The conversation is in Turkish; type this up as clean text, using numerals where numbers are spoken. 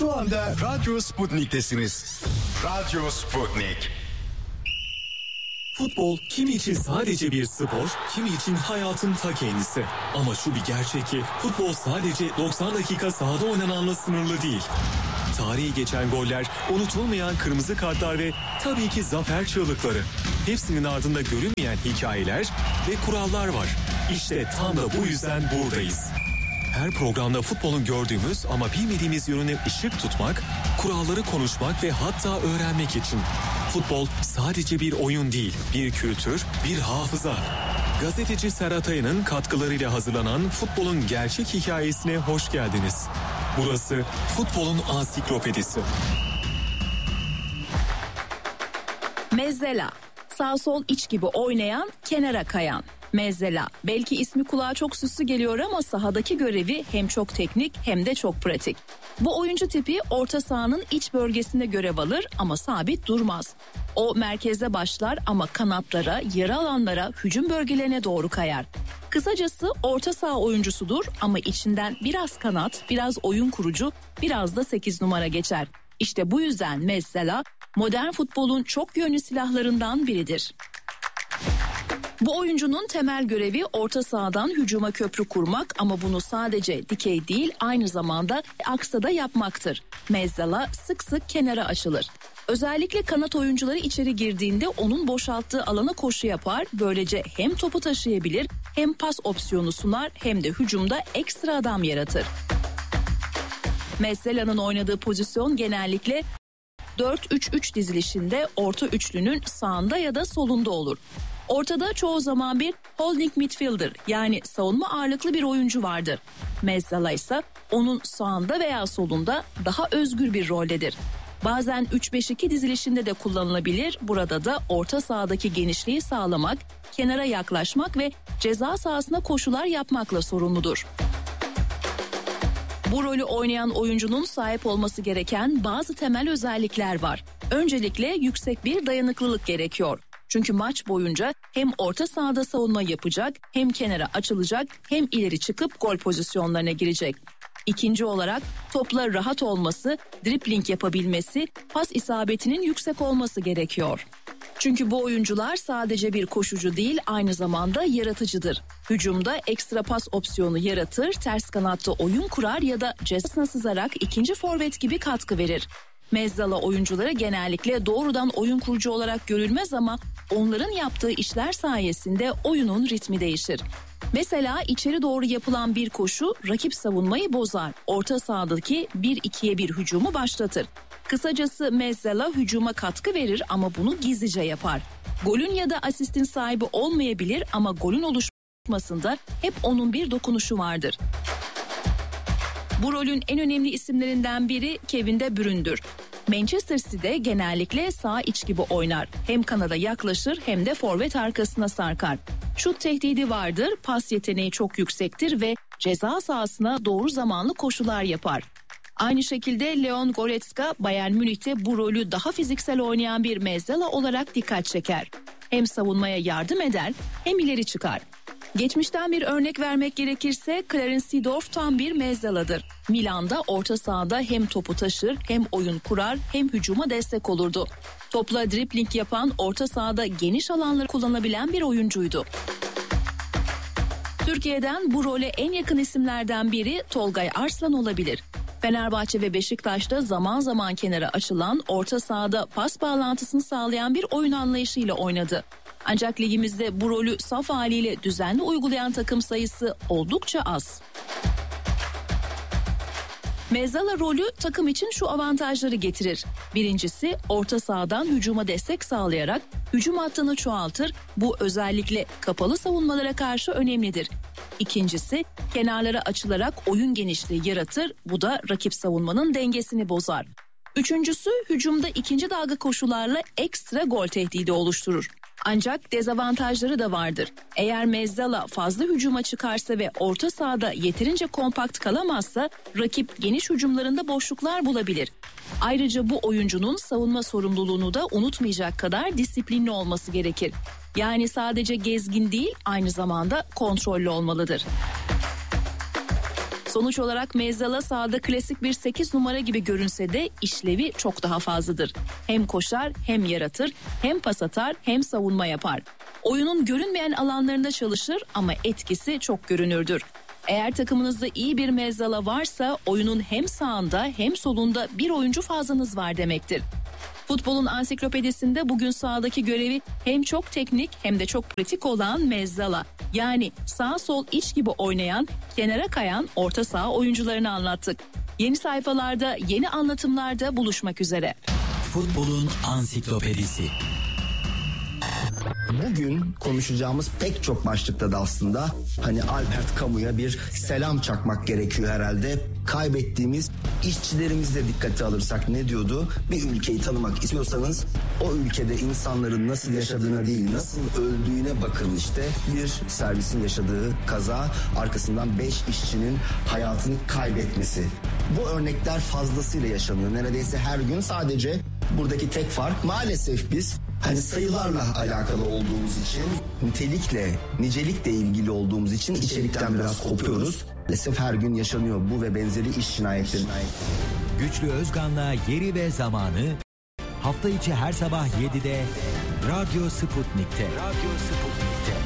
Şu anda Radyo Sputnik'tesiniz. Radyo Sputnik. Futbol kimi için sadece bir spor, kimi için hayatın ta kendisi. Ama şu bir gerçek ki futbol sadece 90 dakika sahada oynananla sınırlı değil. Tarihi geçen goller, unutulmayan kırmızı kartlar ve tabii ki zafer çığlıkları. Hepsinin ardında görünmeyen hikayeler ve kurallar var. İşte tam da bu yüzden buradayız. Her programda futbolun gördüğümüz ama bilmediğimiz yönüne ışık tutmak, kuralları konuşmak ve hatta öğrenmek için. Futbol sadece bir oyun değil, bir kültür, bir hafıza. Gazeteci Serhat Aya'nın katkılarıyla hazırlanan futbolun gerçek hikayesine hoş geldiniz. Burası futbolun ansiklopedisi. Mezzela, sağ sol iç gibi oynayan, kenara kayan. Mezzela, belki ismi kulağa çok süslü geliyor ama sahadaki görevi hem çok teknik hem de çok pratik. Bu oyuncu tipi orta sahanın iç bölgesinde görev alır ama sabit durmaz. O merkezde başlar ama kanatlara, yarı alanlara, hücum bölgelerine doğru kayar. Kısacası orta saha oyuncusudur ama içinden biraz kanat, biraz oyun kurucu, biraz da 8 numara geçer. İşte bu yüzden Mezzela, modern futbolun çok yönlü silahlarından biridir. Bu oyuncunun temel görevi orta sahadan hücuma köprü kurmak ama bunu sadece dikey değil aynı zamanda aksa da yapmaktır. Mezzala sık sık kenara açılır. Özellikle kanat oyuncuları içeri girdiğinde onun boşalttığı alana koşu yapar. Böylece hem topu taşıyabilir hem pas opsiyonu sunar hem de hücumda ekstra adam yaratır. Mezzala'nın oynadığı pozisyon genellikle 4-3-3 dizilişinde orta üçlünün sağında ya da solunda olur. Ortada çoğu zaman bir holding midfielder yani savunma ağırlıklı bir oyuncu vardır. Mezzala ise onun sağında veya solunda daha özgür bir roldedir. Bazen 3-5-2 dizilişinde de kullanılabilir. Burada da orta sahadaki genişliği sağlamak, kenara yaklaşmak ve ceza sahasına koşular yapmakla sorumludur. Bu rolü oynayan oyuncunun sahip olması gereken bazı temel özellikler var. Öncelikle yüksek bir dayanıklılık gerekiyor. Çünkü maç boyunca hem orta sahada savunma yapacak, hem kenara açılacak, hem ileri çıkıp gol pozisyonlarına girecek. İkinci olarak topla rahat olması, dribling yapabilmesi, pas isabetinin yüksek olması gerekiyor. Çünkü bu oyuncular sadece bir koşucu değil, aynı zamanda yaratıcıdır. Hücumda ekstra pas opsiyonu yaratır, ters kanatta oyun kurar ya da cezasına sızarak ikinci forvet gibi katkı verir. Mezzala oyuncuları genellikle doğrudan oyun kurucu olarak görülmez ama onların yaptığı işler sayesinde oyunun ritmi değişir. Mesela içeri doğru yapılan bir koşu rakip savunmayı bozar. Orta sahadaki 1-2'ye 1 hücumu başlatır. Kısacası Mezzala hücuma katkı verir ama bunu gizlice yapar. Golün ya da asistin sahibi olmayabilir ama golün oluşmasında hep onun bir dokunuşu vardır. Bu rolün en önemli isimlerinden biri Kevin De Bruyne'dür. Manchester City'de genellikle sağ iç gibi oynar. Hem kanada yaklaşır hem de forvet arkasına sarkar. Şut tehdidi vardır, pas yeteneği çok yüksektir ve ceza sahasına doğru zamanlı koşular yapar. Aynı şekilde Leon Goretzka Bayern Münih'te bu rolü daha fiziksel oynayan bir Mezzala olarak dikkat çeker. Hem savunmaya yardım eder hem ileri çıkar. Geçmişten bir örnek vermek gerekirse Clarence Seedorf tam bir Mezzala'dır. Milan'da orta sahada hem topu taşır hem oyun kurar hem hücuma destek olurdu. Topla dribling yapan orta sahada geniş alanları kullanabilen bir oyuncuydu. Türkiye'den bu role en yakın isimlerden biri Tolgay Arslan olabilir. Fenerbahçe ve Beşiktaş'ta zaman zaman kenara açılan, orta sahada pas bağlantısını sağlayan bir oyun anlayışıyla oynadı. Ancak ligimizde bu rolü saf haliyle düzenli uygulayan takım sayısı oldukça az. Mezzala rolü takım için şu avantajları getirir. Birincisi, orta sahadan hücuma destek sağlayarak hücum hattını çoğaltır. Bu özellikle kapalı savunmalara karşı önemlidir. İkincisi, kenarlara açılarak oyun genişliği yaratır. Bu da rakip savunmanın dengesini bozar. Üçüncüsü, hücumda ikinci dalga koşularla ekstra gol tehdidi oluşturur. Ancak dezavantajları da vardır. Eğer Mezzala fazla hücuma çıkarsa ve orta sahada yeterince kompakt kalamazsa rakip geniş hücumlarında boşluklar bulabilir. Ayrıca bu oyuncunun savunma sorumluluğunu da unutmayacak kadar disiplinli olması gerekir. Yani sadece gezgin değil, aynı zamanda kontrollü olmalıdır. Sonuç olarak Mezzala sahada klasik bir 8 numara gibi görünse de işlevi çok daha fazladır. Hem koşar, hem yaratır, hem pas atar, hem savunma yapar. Oyunun görünmeyen alanlarında çalışır ama etkisi çok görünürdür. Eğer takımınızda iyi bir Mezzala varsa oyunun hem sağında hem solunda bir oyuncu fazlanız var demektir. Futbolun ansiklopedisinde bugün sahadaki görevi hem çok teknik hem de çok pratik olan Mezzala. Yani sağ sol iç gibi oynayan, kenara kayan orta saha oyuncularını anlattık. Yeni sayfalarda, yeni anlatımlarda buluşmak üzere. Futbolun ansiklopedisi. Bugün konuşacağımız pek çok başlıkta da aslında hani Albert Camus'a bir selam çakmak gerekiyor herhalde. Kaybettiğimiz işçilerimizi de dikkate alırsak ne diyordu? Bir ülkeyi tanımak istiyorsanız o ülkede insanların nasıl yaşadığına değil nasıl öldüğüne bakın işte. Bir servisin yaşadığı kaza arkasından 5 işçinin hayatını kaybetmesi. Bu örnekler fazlasıyla yaşanıyor. Neredeyse her gün sadece buradaki tek fark maalesef biz hani sayılarla alakalı olduğumuz için nitelikle, nicelikle ilgili olduğumuz için içerikten biraz kopuyoruz. Maalesef her gün yaşanıyor bu ve benzeri iş cinayetleri. Güçlü Özgan'la Yeri ve Zamanı hafta içi her sabah 7'de Radyo Sputnik'te.